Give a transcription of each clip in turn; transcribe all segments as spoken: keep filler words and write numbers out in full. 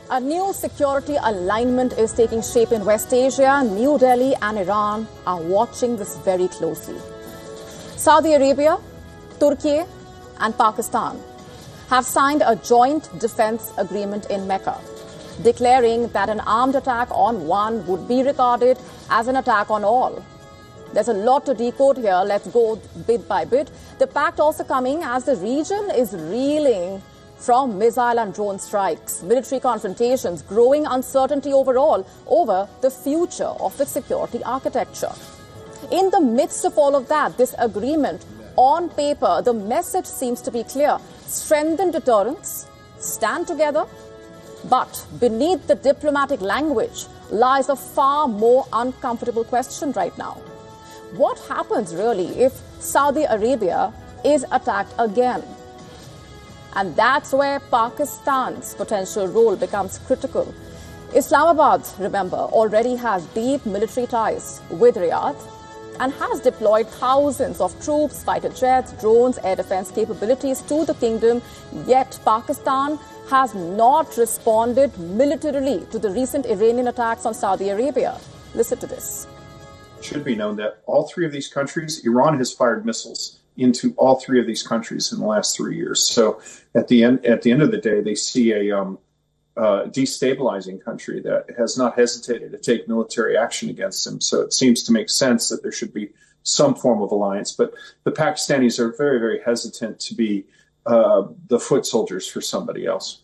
A new security alignment is taking shape in West Asia. New Delhi and Iran are watching this very closely. Saudi Arabia, Turkey and Pakistan have signed a joint defense agreement in Mecca, declaring that an armed attack on one would be regarded as an attack on all. There's a lot to decode here. Let's go bit by bit. The pact also coming as the region is reeling from missile and drone strikes, military confrontations, growing uncertainty overall over the future of its security architecture. In the midst of all of that, this agreement, on paper, the message seems to be clear. Strengthen deterrence, stand together. But beneath the diplomatic language lies a far more uncomfortable question right now. What happens really if Saudi Arabia is attacked again? And that's where Pakistan's potential role becomes critical. Islamabad, remember, already has deep military ties with Riyadh and has deployed thousands of troops, fighter jets, drones, air defense capabilities to the kingdom. Yet Pakistan has not responded militarily to the recent Iranian attacks on Saudi Arabia. Listen to this. It should be known that all three of these countries, Iran has fired missiles into all three of these countries in the last three years. So at the end, at the end of the day, they see a um, uh, destabilizing country that has not hesitated to take military action against them. So it seems to make sense that there should be some form of alliance. But the Pakistanis are very, very hesitant to be uh, the foot soldiers for somebody else.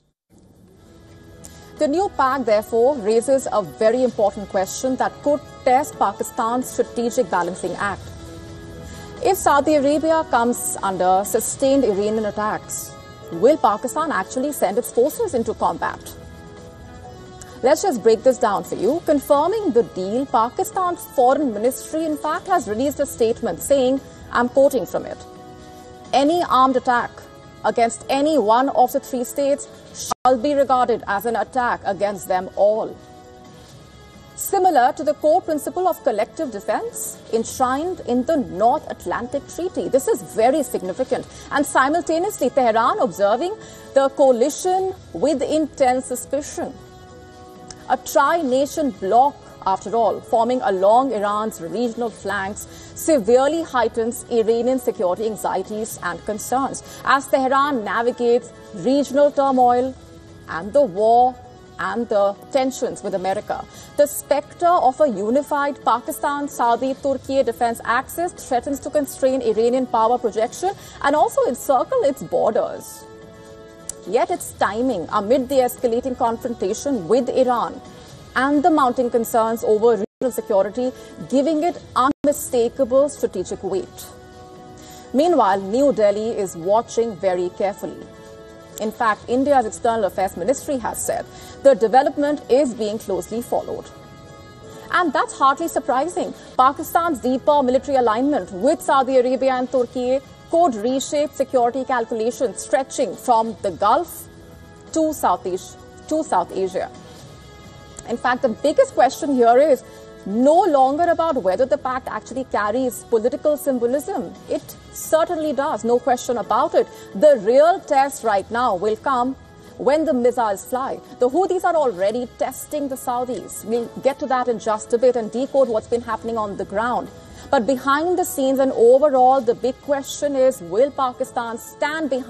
The new pact, therefore, raises a very important question that could test Pakistan's strategic balancing act. If Saudi Arabia comes under sustained Iranian attacks, will Pakistan actually send its forces into combat? Let's just break this down for you. Confirming the deal, Pakistan's foreign ministry, in fact, has released a statement saying, I'm quoting from it, any armed attack against any one of the three states shall be regarded as an attack against them all. Similar to the core principle of collective defense enshrined in the North Atlantic Treaty. This is very significant. And simultaneously, Tehran observing the coalition with intense suspicion. A tri-nation bloc, after all, forming along Iran's regional flanks, severely heightens Iranian security anxieties and concerns as Tehran navigates regional turmoil and the war and the tensions with America. The spectre of a unified Pakistan-Saudi-Turkey defense axis threatens to constrain Iranian power projection and also encircle its borders. Yet its timing amid the escalating confrontation with Iran and the mounting concerns over regional security, giving it unmistakable strategic weight. Meanwhile, New Delhi is watching very carefully. In fact, India's External Affairs Ministry has said the development is being closely followed. And that's hardly surprising. Pakistan's deeper military alignment with Saudi Arabia and Turkey could reshape security calculations stretching from the Gulf to Southeast, to South Asia. In fact, the biggest question here is no longer about whether the pact actually carries political symbolism. It certainly does, no question about it. The real test right now will come when the missiles fly. The Houthis are already testing the Saudis. We'll get to that in just a bit and decode what's been happening on the ground. But behind the scenes and overall, the big question is, will Pakistan stand behind